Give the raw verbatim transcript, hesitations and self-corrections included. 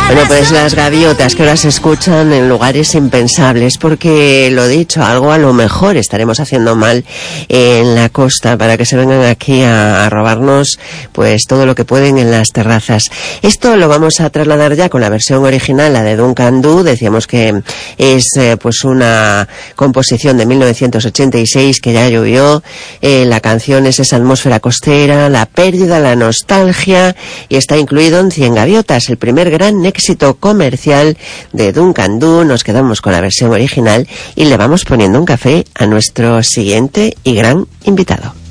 Bueno, pues las gaviotas que ahora se escuchan en lugares impensables, porque lo dicho, algo a lo mejor estaremos haciendo mal en la costa para que se vengan aquí a, a robarnos pues todo lo que pueden en las terrazas. Esto lo vamos a trasladar ya con la versión original, la de Duncan Du. Decíamos que es eh, pues una composición de mil novecientos ochenta y seis que ya llovió. Eh, la canción es esa atmósfera costera, la pérdida, la nostalgia, y está incluido en Cien Gaviotas, el primer gran éxito comercial de Duncan Du. Nos quedamos con la versión original y le vamos poniendo un café a nuestro siguiente y gran invitado.